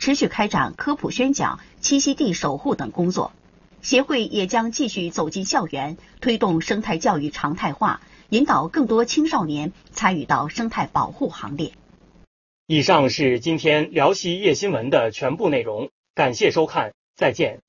持续开展科普宣讲、栖息地守护等工作。协会也将继续走进校园，推动生态教育常态化，引导更多青少年参与到生态保护行列。 以上是今天辽西夜新闻的全部内容，感谢收看，再见。